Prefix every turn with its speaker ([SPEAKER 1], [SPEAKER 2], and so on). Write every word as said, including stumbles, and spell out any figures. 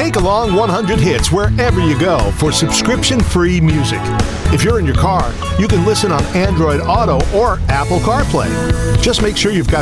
[SPEAKER 1] Take along one hundred hits wherever you go for subscription-free music. If you're in your car, you can listen on Android Auto or Apple CarPlay. Just make sure you've got